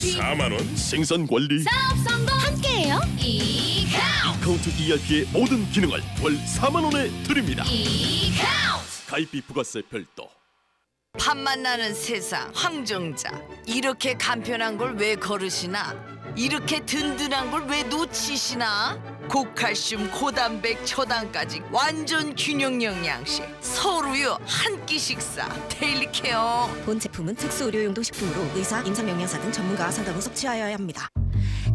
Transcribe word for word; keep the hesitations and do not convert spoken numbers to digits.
사만 원 생산 관리, 사업 성공 함께해요. 이카운트 카운트 이알피의 모든 기능을 월 사만 원에 드립니다. 이카운트 가입비 부가세 별도. 밥만 나는 세상 황정자, 이렇게 간편한 걸 왜 거르시나? 이렇게 든든한 걸 왜 놓치시나? 고칼슘, 고단백, 초당까지 완전 균형 영양식 서울우유 한 끼 식사 데일리 케어. 본 제품은 특수 의료용도 식품으로 의사, 임상영양사 등 전문가와 상담 후 섭취하여야 합니다.